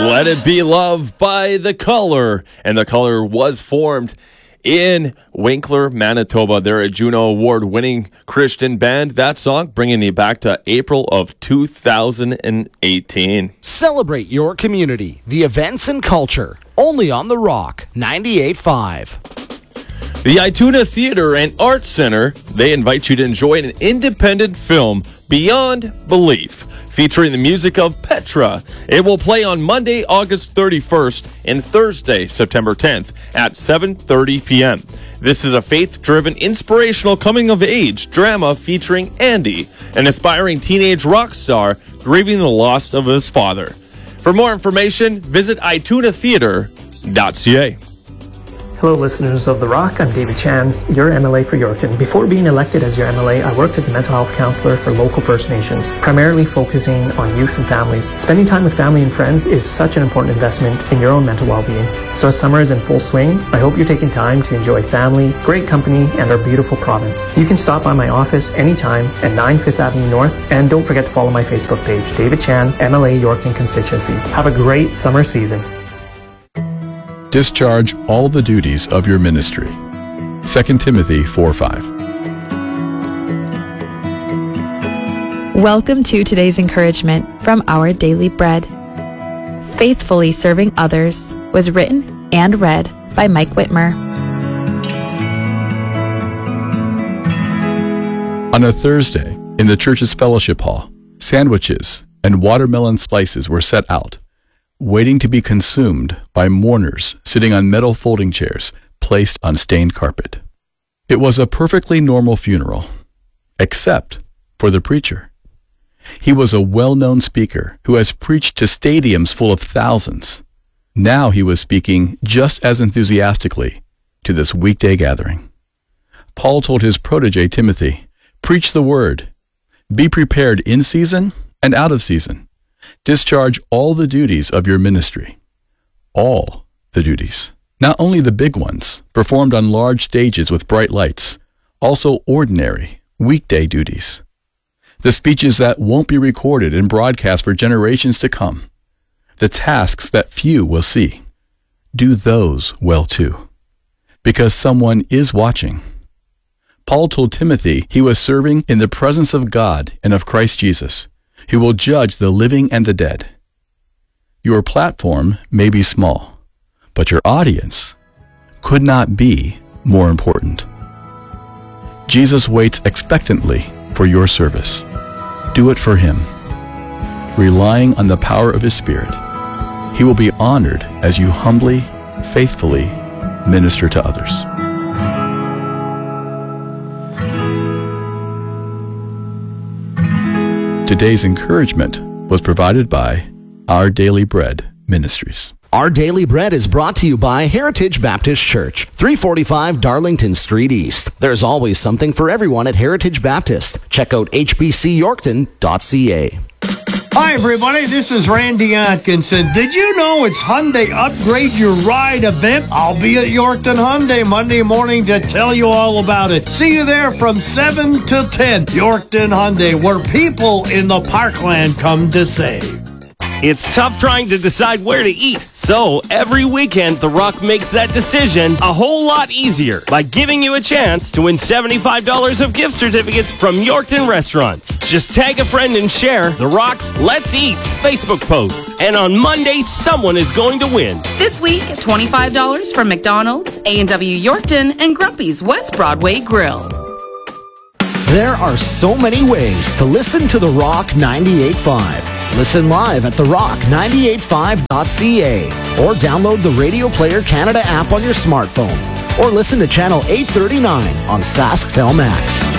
Let It Be Love by The Colour. And The Colour was formed in Winkler, Manitoba. They're a Juno Award-winning Christian band. That song bringing you back to April of 2018. Celebrate your community, the events and culture. Only on The Rock 98.5. The Ituna Theatre and Arts Center, they invite you to enjoy an independent film, Beyond Belief, featuring the music of Petra. It will play on Monday, August 31st and Thursday, September 10th at 7:30 p.m. This is a faith-driven, inspirational coming-of-age drama featuring Andy, an aspiring teenage rock star grieving the loss of his father. For more information, visit itunatheatre.ca. Hello, listeners of The Rock. I'm David Chan, your MLA for Yorkton. Before being elected as your MLA, I worked as a mental health counselor for local First Nations, primarily focusing on youth and families. Spending time with family and friends is such an important investment in your own mental well-being. So as summer is in full swing, I hope you're taking time to enjoy family, great company, and our beautiful province. You can stop by my office anytime at 9 5th Avenue North, and don't forget to follow my Facebook page, David Chan, MLA Yorkton Constituency. Have a great summer season. Discharge all the duties of your ministry. 2 Timothy 4:5. Welcome to today's encouragement from Our Daily Bread. Faithfully Serving Others was written and read by Mike Whitmer. On a Thursday, in the church's fellowship hall, sandwiches and watermelon slices were set out, waiting to be consumed by mourners sitting on metal folding chairs placed on stained carpet. It was a perfectly normal funeral, except for the preacher. He was a well-known speaker who has preached to stadiums full of thousands. Now he was speaking just as enthusiastically to this weekday gathering. Paul told his protege Timothy, "Preach the word. Be prepared in season and out of season. Discharge all the duties of your ministry." All the duties. Not only the big ones, performed on large stages with bright lights, also ordinary, weekday duties. The speeches that won't be recorded and broadcast for generations to come. The tasks that few will see. Do those well too, because someone is watching. Paul told Timothy he was serving in the presence of God and of Christ Jesus, who will judge the living and the dead. Your platform may be small, but your audience could not be more important. Jesus waits expectantly for your service. Do it for him. Relying on the power of his Spirit, he will be honored as you humbly, faithfully minister to others. Today's encouragement was provided by Our Daily Bread Ministries. Our Daily Bread is brought to you by Heritage Baptist Church, 345 Darlington Street East. There's always something for everyone at Heritage Baptist. Check out hbcyorkton.ca. Hi, everybody. This is Randy Atkinson. Did you know it's Hyundai Upgrade Your Ride event? I'll be at Yorkton Hyundai Monday morning to tell you all about it. See you there from 7 to 10. Yorkton Hyundai, where people in the Parkland come to save. It's tough trying to decide where to eat, so every weekend The Rock makes that decision a whole lot easier by giving you a chance to win $75 of gift certificates from Yorkton Restaurants. Just tag a friend and share The Rock's Let's Eat Facebook post, and on Monday, someone is going to win. This week, $25 from McDonald's, A&W Yorkton, and Grumpy's West Broadway Grill. There are so many ways to listen to The Rock 98.5. Listen live at therock985.ca or download the Radio Player Canada app on your smartphone or listen to Channel 839 on SaskTel Max.